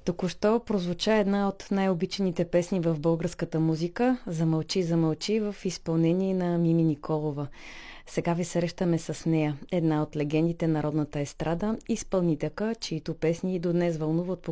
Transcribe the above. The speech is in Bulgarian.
Току-що прозвуча една от най-обичаните песни в българската музика «Замълчи, замълчи» в изпълнение на Мими Николова. Сега ви срещаме с нея, една от легендите на родната естрада, изпълнителка, чието песни до днес вълнуват